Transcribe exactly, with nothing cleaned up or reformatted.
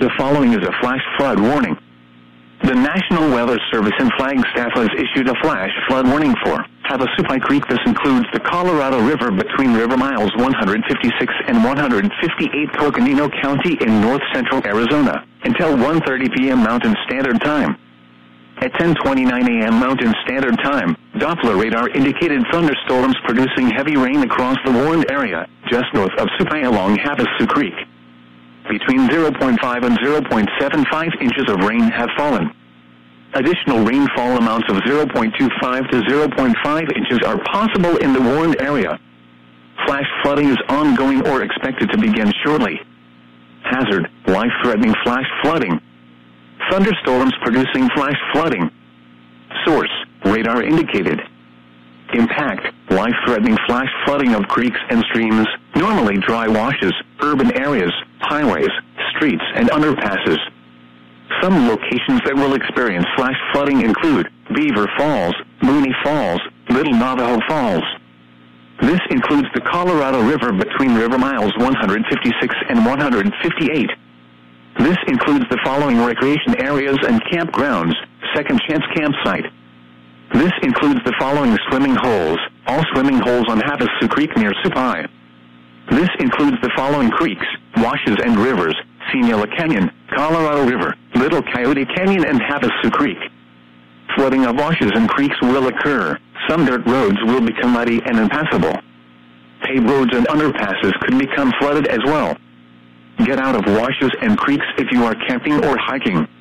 The following is a flash flood warning. The National Weather Service in Flagstaff has issued a flash flood warning for Havasupai Creek. This includes the Colorado River between river miles one hundred fifty-six and one hundred fifty-eight, Coconino County in north central Arizona, until one thirty p m Mountain Standard Time. At ten twenty-nine a m Mountain Standard Time, Doppler radar indicated thunderstorms producing heavy rain across the warned area, just north of Supai along Havasu Creek. Between zero point five and zero point seven five inches of rain have fallen. Additional rainfall amounts of zero point two five to zero point five inches are possible in the warned area. Flash flooding is ongoing or expected to begin shortly. Hazard: life-threatening flash flooding. Thunderstorms producing flash flooding. Source: radar indicated. Impact: life-threatening flash flooding of creeks and streams, normally dry washes, urban areas, highways, streets, and underpasses. Some locations that will experience flash flooding include Beaver Falls, Mooney Falls, Little Navajo Falls. This includes the Colorado River between river miles one hundred fifty-six and one hundred fifty-eight. This includes the following recreation areas and campgrounds: Second Chance Campsite. This includes the following swimming holes: all swimming holes on Havasu Creek near Supai. This includes the following creeks, washes, and rivers: Sinaloa Canyon, Colorado River, Little Coyote Canyon, and Havasu Creek. Flooding of washes and creeks will occur. Some dirt roads will become muddy and impassable. Paved roads and underpasses could become flooded as well. Get out of washes and creeks if you are camping or hiking.